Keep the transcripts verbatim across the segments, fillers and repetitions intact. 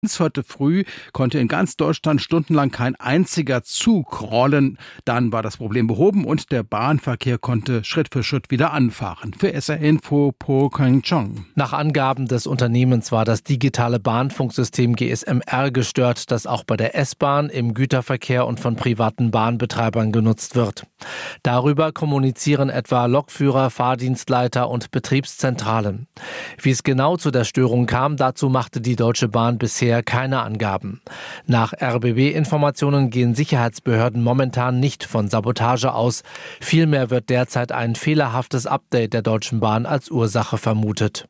Heute früh konnte in ganz Deutschland stundenlang kein einziger Zug rollen. Dann war das Problem behoben und der Bahnverkehr konnte Schritt für Schritt wieder anfahren. Für S R Info, Po Kang-chong. Nach Angaben des Unternehmens war das digitale Bahnfunksystem G S M R gestört, das auch bei der S-Bahn, im Güterverkehr und von privaten Bahnbetreibern genutzt wird. Darüber kommunizieren etwa Lokführer, Fahrdienstleiter und Betriebszentralen. Wie es genau zu der Störung kam, dazu machte die Deutsche Bahn bisher keine Angaben. Nach R B B-Informationen gehen Sicherheitsbehörden momentan nicht von Sabotage aus. Vielmehr wird derzeit ein fehlerhaftes Update der Deutschen Bahn als Ursache vermutet.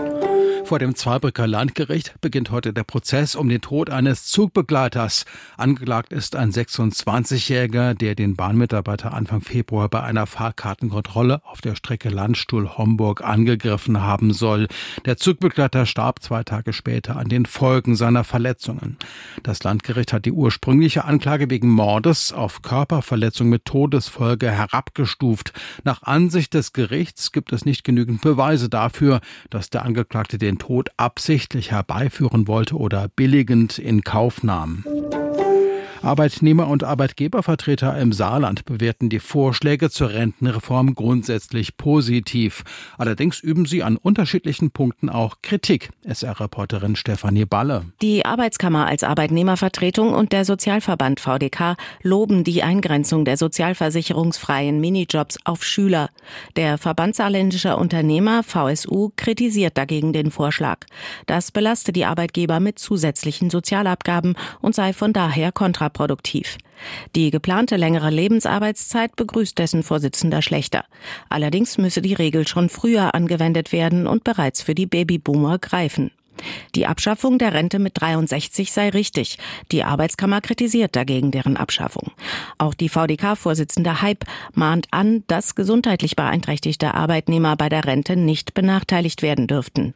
Vor dem Zweibrücker Landgericht beginnt heute der Prozess um den Tod eines Zugbegleiters. Angeklagt ist ein sechsundzwanzigjähriger, der den Bahnmitarbeiter Anfang Februar bei einer Fahrkartenkontrolle auf der Strecke Landstuhl-Homburg angegriffen haben soll. Der Zugbegleiter starb zwei Tage später an den Folgen seiner Verletzungen. Das Landgericht hat die ursprüngliche Anklage wegen Mordes auf Körperverletzung mit Todesfolge herabgestuft. Nach Ansicht des Gerichts gibt es nicht genügend Beweise dafür, dass der Angeklagte den Tod absichtlich herbeiführen wollte oder billigend in Kauf nahm. Arbeitnehmer- und Arbeitgebervertreter im Saarland bewerten die Vorschläge zur Rentenreform grundsätzlich positiv. Allerdings üben sie an unterschiedlichen Punkten auch Kritik. S R-Reporterin Stefanie Balle. Die Arbeitskammer als Arbeitnehmervertretung und der Sozialverband V D K loben die Eingrenzung der sozialversicherungsfreien Minijobs auf Schüler. Der Verband saarländischer Unternehmer V S U kritisiert dagegen den Vorschlag. Das belaste die Arbeitgeber mit zusätzlichen Sozialabgaben und sei von daher kontraproduktiv. Produktiv. Die geplante längere Lebensarbeitszeit begrüßt dessen Vorsitzender Schlechter. Allerdings müsse die Regel schon früher angewendet werden und bereits für die Babyboomer greifen. Die Abschaffung der Rente mit dreiundsechzig sei richtig. Die Arbeitskammer kritisiert dagegen deren Abschaffung. Auch die V D K-Vorsitzende Heib mahnt an, dass gesundheitlich beeinträchtigte Arbeitnehmer bei der Rente nicht benachteiligt werden dürften.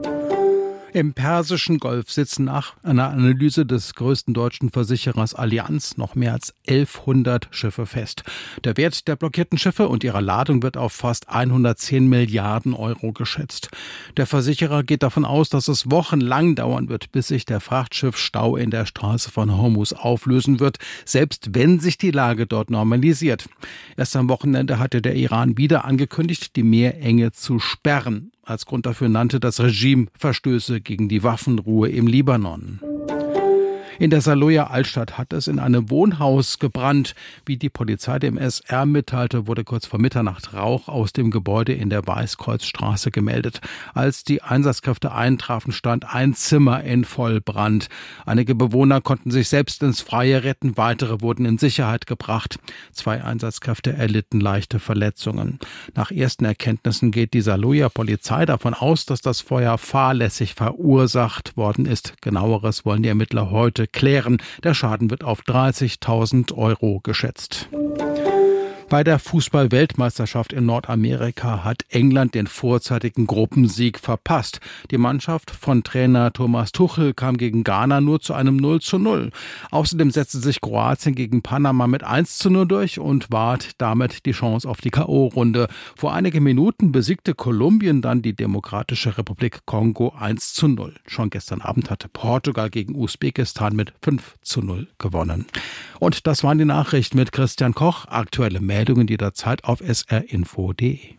Im Persischen Golf sitzen nach einer Analyse des größten deutschen Versicherers Allianz noch mehr als elfhundert Schiffe fest. Der Wert der blockierten Schiffe und ihrer Ladung wird auf fast hundertzehn Milliarden Euro geschätzt. Der Versicherer geht davon aus, dass es wochenlang dauern wird, bis sich der Frachtschiffstau in der Straße von Hormuz auflösen wird, selbst wenn sich die Lage dort normalisiert. Erst am Wochenende hatte der Iran wieder angekündigt, die Meerenge zu sperren. Als Grund dafür nannte das Regime Verstöße gegen die Waffenruhe im Libanon. In der Saarlouer Altstadt hat es in einem Wohnhaus gebrannt. Wie die Polizei dem S R mitteilte, wurde kurz vor Mitternacht Rauch aus dem Gebäude in der Weißkreuzstraße gemeldet. Als die Einsatzkräfte eintrafen, stand ein Zimmer in Vollbrand. Einige Bewohner konnten sich selbst ins Freie retten, weitere wurden in Sicherheit gebracht. Zwei Einsatzkräfte erlitten leichte Verletzungen. Nach ersten Erkenntnissen geht die Saarlouer Polizei davon aus, dass das Feuer fahrlässig verursacht worden ist. Genaueres wollen die Ermittler heute klären. Der Schaden wird auf dreißigtausend Euro geschätzt. Bei der Fußball-Weltmeisterschaft in Nordamerika hat England den vorzeitigen Gruppensieg verpasst. Die Mannschaft von Trainer Thomas Tuchel kam gegen Ghana nur zu einem null zu null. Außerdem setzte sich Kroatien gegen Panama mit eins zu null durch und wahrt damit die Chance auf die K O-Runde. Vor einigen Minuten besiegte Kolumbien dann die Demokratische Republik Kongo eins zu null. Schon gestern Abend hatte Portugal gegen Usbekistan mit fünf zu null gewonnen. Und das waren die Nachrichten mit Christian Koch. Aktuelle Meldungen jederzeit auf s r info punkt d e.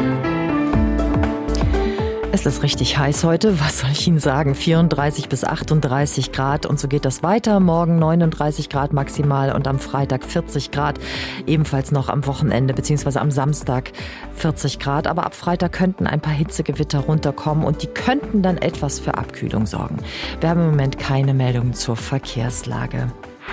Es ist richtig heiß heute, was soll ich Ihnen sagen? vierunddreißig bis achtunddreißig Grad und so geht das weiter. Morgen neununddreißig Grad maximal und am Freitag vierzig Grad. Ebenfalls noch am Wochenende bzw. am Samstag vierzig Grad. Aber ab Freitag könnten ein paar Hitzegewitter runterkommen und die könnten dann etwas für Abkühlung sorgen. Wir haben im Moment keine Meldungen zur Verkehrslage.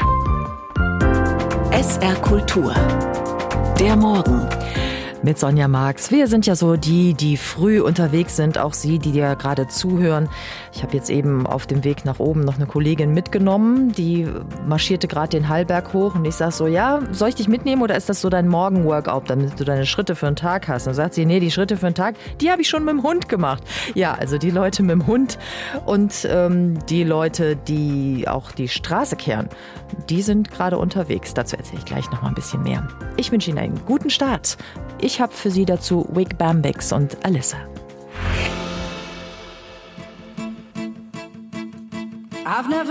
S R Kultur. Der Morgen. Mit Sonja Marx. Wir sind ja so die, die früh unterwegs sind, auch Sie, die dir gerade zuhören. Ich habe jetzt eben auf dem Weg nach oben noch eine Kollegin mitgenommen, die marschierte gerade den Hallberg hoch und ich sag so, ja, soll ich dich mitnehmen oder ist das so dein Morgenworkout, damit du deine Schritte für den Tag hast? Und dann sagt sie, nee, die Schritte für den Tag, die habe ich schon mit dem Hund gemacht. Ja, also die Leute mit dem Hund und ähm, die Leute, die auch die Straße kehren, die sind gerade unterwegs. Dazu erzähle ich gleich noch mal ein bisschen mehr. Ich wünsche Ihnen einen guten Start. Ich habe für Sie dazu Wick Bambix und Alyssa. I've never